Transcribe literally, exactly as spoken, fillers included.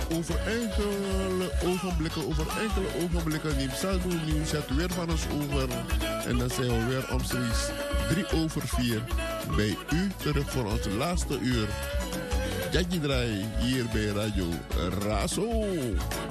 over enkele ogenblikken, over enkele ogenblikken neemt Saldo Nieuws het weer van ons over. En dan zijn we weer omstreeks drie over vier bij u terug voor onze laatste uur. Jackie Draai hier bij Radio Razo.